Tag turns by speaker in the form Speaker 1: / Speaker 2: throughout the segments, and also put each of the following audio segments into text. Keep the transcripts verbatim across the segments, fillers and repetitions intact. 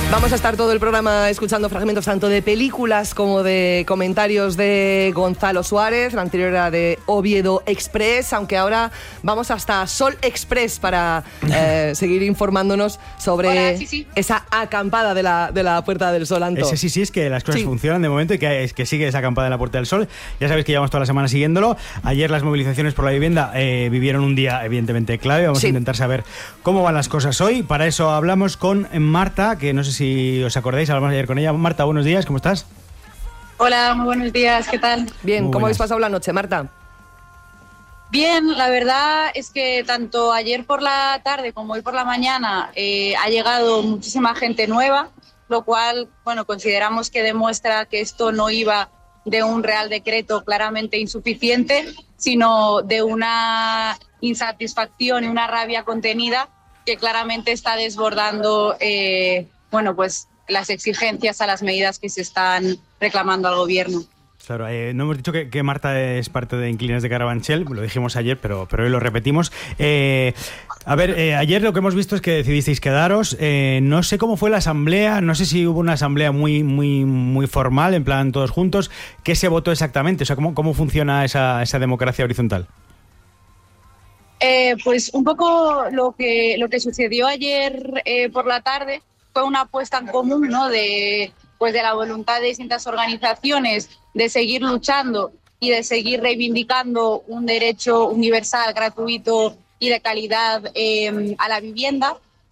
Speaker 1: Vamos a estar todo el programa escuchando fragmentos tanto de películas como de comentarios de Gonzalo Suárez. La anterior era de Oviedo Express, aunque ahora vamos hasta Sol Express para eh, seguir informándonos sobre
Speaker 2: Hola, sí, sí.
Speaker 1: esa acampada de la, de la Puerta del Sol, Anto.
Speaker 3: Ese sí, sí, es que las cosas
Speaker 1: Sí.
Speaker 3: funcionan de momento y que, es que sigue esa acampada en la Puerta del Sol. Ya sabéis que llevamos toda la semana siguiéndolo. Ayer las movilizaciones por la vivienda eh, vivieron un día evidentemente clave. Vamos
Speaker 1: Sí.
Speaker 3: a intentar saber cómo van las cosas hoy. Para eso hablamos con Marta, que no sé si os acordáis, hablamos ayer con ella. Marta, buenos días, ¿cómo estás?
Speaker 2: Hola, muy buenos días, ¿qué tal?
Speaker 1: Bien,
Speaker 3: Muy
Speaker 1: ¿cómo habéis
Speaker 3: buenas.
Speaker 1: pasado la noche, Marta?
Speaker 2: Bien, la verdad es que tanto ayer por la tarde como hoy por la mañana eh, ha llegado muchísima gente nueva, lo cual, bueno, consideramos que demuestra que esto no iba de un Real Decreto claramente insuficiente, sino de una insatisfacción y una rabia contenida que claramente está desbordando, eh, bueno, pues las exigencias a las medidas que se están reclamando al gobierno.
Speaker 3: Claro, eh, no hemos dicho que, que Marta es parte de Inquilinos de Carabanchel, lo dijimos ayer, pero, pero hoy lo repetimos. Eh, a ver, eh, ayer lo que hemos visto es que decidisteis quedaros. Eh, no sé cómo fue la asamblea, no sé si hubo una asamblea muy, muy, muy formal, en plan todos juntos. ¿Qué se votó exactamente? O sea, ¿cómo, cómo funciona esa, esa democracia horizontal?
Speaker 2: Eh, pues un poco lo que, lo que sucedió ayer eh, por la tarde fue una apuesta en común, ¿no? de, pues de la voluntad de distintas organizaciones de seguir luchando y de seguir reivindicando un derecho universal, gratuito y de calidad eh, a la vivienda.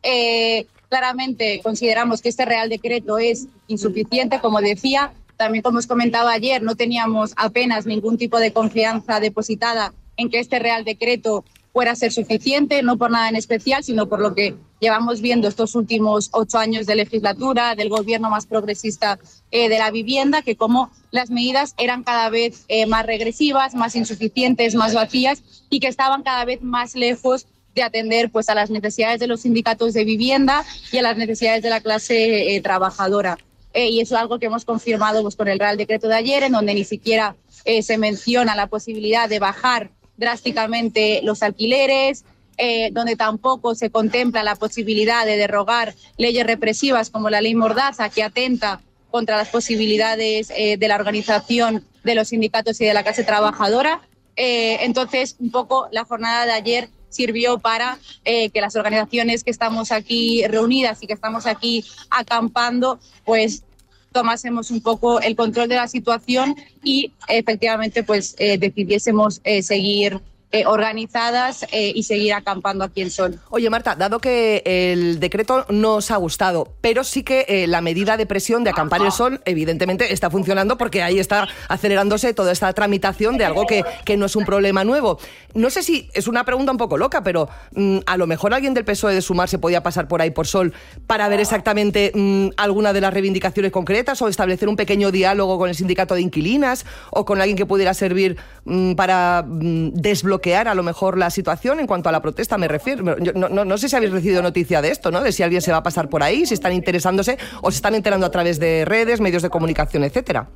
Speaker 2: Eh, claramente consideramos que este Real Decreto es insuficiente, como decía. También, como os comentaba ayer, no teníamos apenas ningún tipo de confianza depositada en que este Real Decreto fuera a ser suficiente, no por nada en especial, sino por lo que llevamos viendo estos últimos ocho años de legislatura, del gobierno más progresista eh, de la vivienda, que como las medidas eran cada vez eh, más regresivas, más insuficientes, más vacías y que estaban cada vez más lejos de atender pues, a las necesidades de los sindicatos de vivienda y a las necesidades de la clase eh, trabajadora. Eh, y eso es algo que hemos confirmado pues, con el Real Decreto de ayer, en donde ni siquiera eh, se menciona la posibilidad de bajar drásticamente los alquileres, eh, donde tampoco se contempla la posibilidad de derogar leyes represivas como la ley Mordaza, que atenta contra las posibilidades eh, de la organización de los sindicatos y de la clase trabajadora. Eh, entonces, un poco la jornada de ayer sirvió para eh, que las organizaciones que estamos aquí reunidas y que estamos aquí acampando, pues tomásemos un poco el control de la situación y efectivamente pues eh, decidiésemos eh, seguir eh, organizadas eh, y seguir acampando aquí en Sol.
Speaker 1: Oye, Marta, dado que el decreto no os ha gustado, pero sí que eh, la medida de presión de acampar el Sol evidentemente está funcionando porque ahí está acelerándose toda esta tramitación de algo que, que no es un problema nuevo. No sé si es una pregunta un poco loca, pero mmm, a lo mejor alguien del P S O E de Sumar se podía pasar por ahí por Sol para ver exactamente mmm, alguna de las reivindicaciones concretas o establecer un pequeño diálogo con el sindicato de inquilinas o con alguien que pudiera servir mmm, para mmm, desbloquear a lo mejor la situación en cuanto a la protesta, me refiero. Yo no, no, no sé si habéis recibido noticia de esto, ¿no? De si alguien se va a pasar por ahí, si están interesándose o se están enterando a través de redes, medios de comunicación, etcétera.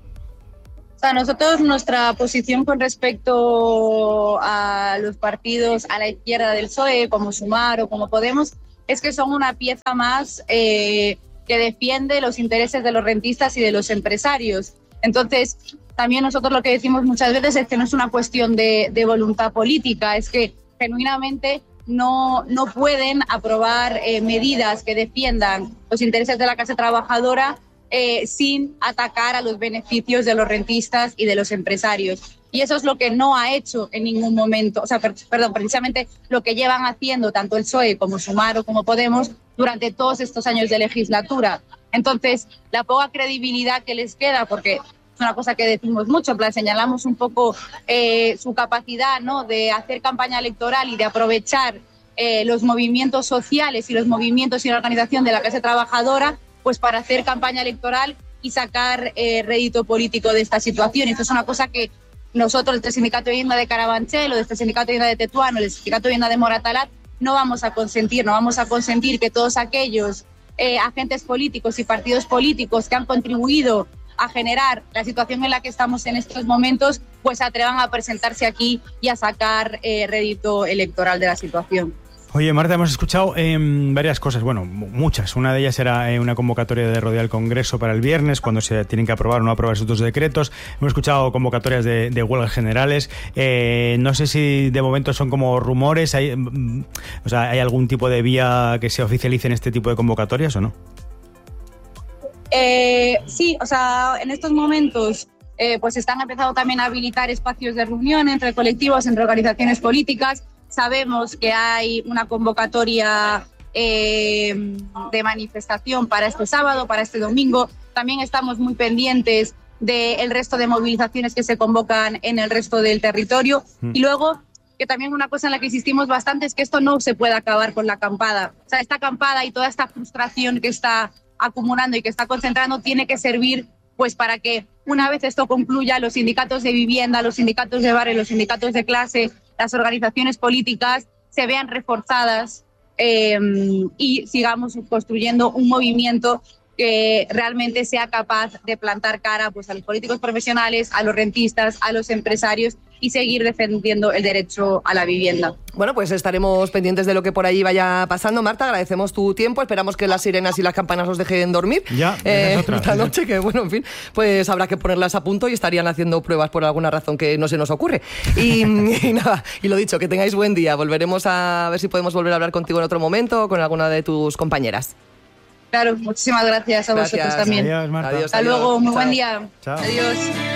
Speaker 2: O sea, nosotros, nuestra posición con respecto a los partidos a la izquierda del P S O E, como Sumar o como Podemos, es que son una pieza más eh, que defiende los intereses de los rentistas y de los empresarios. Entonces, también nosotros lo que decimos muchas veces es que no es una cuestión de, de voluntad política, es que genuinamente no, no pueden aprobar eh, medidas que defiendan los intereses de la clase trabajadora eh, sin atacar a los beneficios de los rentistas y de los empresarios. Y eso es lo que no ha hecho en ningún momento, o sea, per, perdón, precisamente lo que llevan haciendo tanto el P S O E como Sumar o como Podemos durante todos estos años de legislatura. Entonces, la poca credibilidad que les queda, porque es una cosa que decimos mucho, en plan, señalamos un poco eh, su capacidad, ¿no?, de hacer campaña electoral y de aprovechar eh, los movimientos sociales y los movimientos y la organización de la clase trabajadora pues para hacer campaña electoral y sacar eh, rédito político de esta situación. Esto es una cosa que nosotros, desde el Sindicato de Vivienda de Carabanchel o desde el Sindicato de Vivienda de Tetuán o el Sindicato de Vivienda de Moratalaz, no vamos a consentir, no vamos a consentir que todos aquellos eh, agentes políticos y partidos políticos que han contribuido a generar la situación en la que estamos en estos momentos, pues se atrevan a presentarse aquí y a sacar eh, rédito electoral de la situación.
Speaker 3: Oye, Marta, hemos escuchado eh, varias cosas, bueno, muchas. Una de ellas era eh, una convocatoria de rodea al Congreso para el viernes, cuando se tienen que aprobar o no aprobar esos dos decretos. Hemos escuchado convocatorias de, de huelgas generales. Eh, no sé si de momento son como rumores. Hay, o sea, ¿hay algún tipo de vía que se oficialice en este tipo de convocatorias o no?
Speaker 2: Eh, sí, o sea, en estos momentos eh, pues están empezando también a habilitar espacios de reunión entre colectivos, entre organizaciones políticas. Sabemos que hay una convocatoria eh, de manifestación para este sábado, para este domingo. También estamos muy pendientes del resto de movilizaciones que se convocan en el resto del territorio. Mm. Y luego, que también una cosa en la que insistimos bastante es que esto no se puede acabar con la acampada. O sea, esta acampada y toda esta frustración que está acumulando y que está concentrando tiene que servir pues para que una vez esto concluya, los sindicatos de vivienda, los sindicatos de barrio, los sindicatos de clase, las organizaciones políticas se vean reforzadas eh, y sigamos construyendo un movimiento que realmente sea capaz de plantar cara pues, a los políticos profesionales, a los rentistas, a los empresarios y seguir defendiendo el derecho a la vivienda.
Speaker 1: Bueno, pues estaremos pendientes de lo que por ahí vaya pasando. Marta, agradecemos tu tiempo. Esperamos que las sirenas y las campanas os dejen dormir
Speaker 3: ya,
Speaker 1: eh,
Speaker 3: otra,
Speaker 1: esta noche, que bueno, en fin, pues habrá que ponerlas a punto y estarían haciendo pruebas por alguna razón que no se nos ocurre. Y, y nada, y lo dicho, que tengáis buen día. Volveremos a ver si podemos volver a hablar contigo en otro momento o con alguna de tus compañeras.
Speaker 2: Claro, muchísimas gracias a gracias. vosotros también.
Speaker 3: Adiós, Marta.
Speaker 1: Adiós,
Speaker 2: Hasta
Speaker 1: adiós.
Speaker 2: luego, muy
Speaker 1: Chao.
Speaker 2: buen día.
Speaker 3: Chao.
Speaker 2: Adiós.